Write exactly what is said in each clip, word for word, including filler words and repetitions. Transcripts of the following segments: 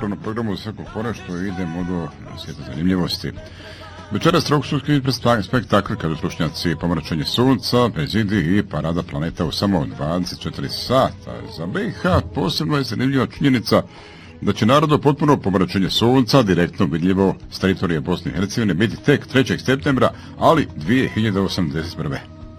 jutro na programu za svako ponešto idemo do svijeta zanimljivosti. Večeras trokutski spektakl kada slušnjaci Pomračenje sunca, Bezidi i Parada planeta u samo dvadeset četiri sata. Za B i H posebno je zanimljiva činjenica da će narodno potpuno pomračenje sunca direktno vidljivo s teritorije Bosne i Hercegovine biti tek trećeg septembra, ali dvije hiljade osamdeset prve.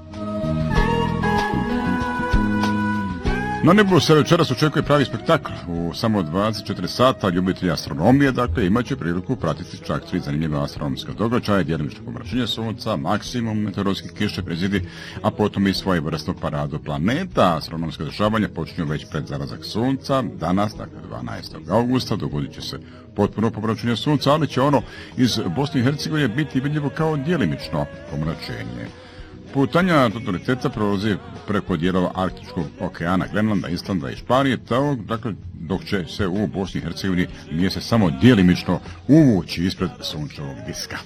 Na nebu se večeras očekuje pravi spektakl. U samo dvadeset četiri sata ljubitelji astronomije, dakle, imat će priliku pratiti čak tri zanimljive astronomske događaje, djelimično pomračenje sunca, maksimum meteoroloških kiše Prezidi, a potom i svoje vrstnu paradu planeta. Astronomske dešavanja počinju već pred zalazak sunca. Danas, dakle dvanaestog augusta, dogodit će se potpuno pomračenje sunca, ali će ono iz Bosne i Hercegovine biti vidljivo kao djelimično pomračenje. Putanja totaliteta prolazi preko dijelova Arktičkog okeana, Grenlanda, Islanda i Španije, dakle, dok će se u Bosni i Hercegovini mjesec samo djelimično uvući ispred sunčevog diska.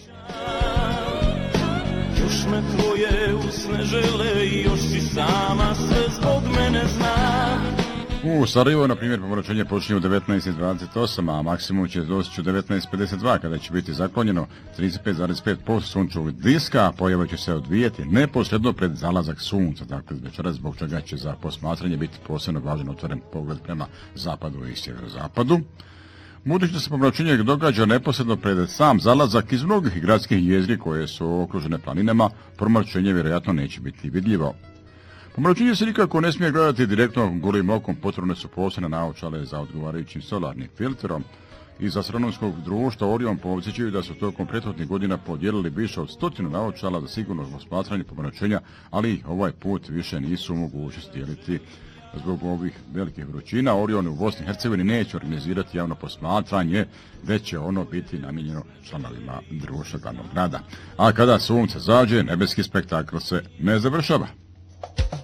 Još me tvoje usne žele i još si sama sve zbog mene zna. U Sarajevo, na primjer, pomračenje počinje u devetnaest dvadeset osam, a maksimum će dostići u devetnaest pedeset dva, kada će biti zaklonjeno trideset pet zarez pet posto sunčevog diska, a pojava će se odvijeti neposredno pred zalazak sunca, dakle večeras, zbog čega će za posmatranje biti posebno važan otvoren pogled prema zapadu i sjeverozapadu. Budući da se pomračenje događa neposredno pred sam zalazak iz mnogih gradskih jezgri koje su okružene planinama, pomračenje vjerojatno neće biti vidljivo. Pomračenje se nikako ne smije gledati direktno golim okom, potrebne su posebne naočale za odgovarajućim solarnim filtrom. Iz astronomskog društva Orion podsjećaju da su tokom prethodnih godina podijelili više od stotinu naočala za sigurno posmatranje pomračenja, ali ovaj put više nisu mogućnosti dijeliti. Zbog ovih velikih vrućina Orion u Bosni i Hercegovini neće organizirati javno posmatranje, već će ono biti namijenjeno članovima društva glavnog grada. A kada sunce zađe, nebeski spektakl se ne završava.